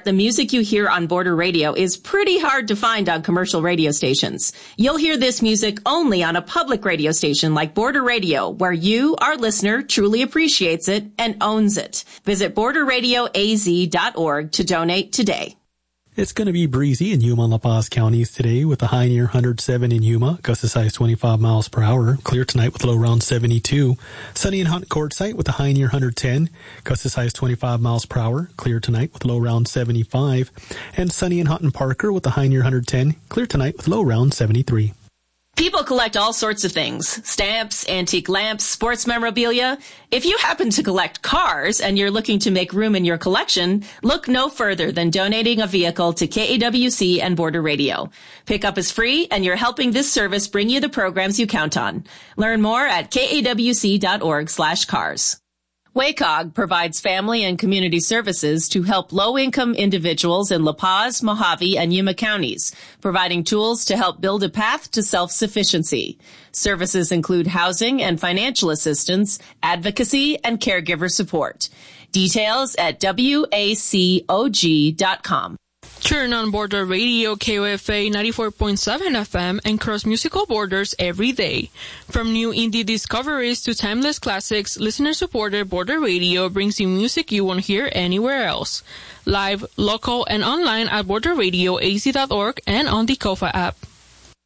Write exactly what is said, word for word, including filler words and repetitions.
the music you hear on Border Radio is pretty hard to find on commercial radio stations. You'll hear this music only on a public radio station like Border Radio, where you, our listener, truly appreciates it and owns it. Visit border radio a z dot org to donate today. It's going to be breezy in Yuma and La Paz counties today with a high near one hundred seven in Yuma, gust of size twenty-five miles per hour. Clear tonight with a low around seventy-two. Sunny and hot in Quartzsite with a high near one hundred ten, gust of size twenty-five miles per hour. Clear tonight with a low around seventy-five. And sunny and hot in Parker with a high near one hundred ten, clear tonight with a low around seventy-three. People collect all sorts of things. Stamps, antique lamps, sports memorabilia. If you happen to collect cars and you're looking to make room in your collection, look no further than donating a vehicle to K A W C and Border Radio. Pickup is free and you're helping this service bring you the programs you count on. Learn more at kawc.org slash cars. W A C O G provides family and community services to help low-income individuals in La Paz, Mojave, and Yuma counties, providing tools to help build a path to self-sufficiency. Services include housing and financial assistance, advocacy, and caregiver support. Details at W A C O G dot com. Turn on Border Radio K O F A ninety-four point seven F M and cross musical borders every day. From new indie discoveries to timeless classics, listener-supported Border Radio brings you music you won't hear anywhere else. Live, local, and online at border radio a z dot org and on the Kofa app.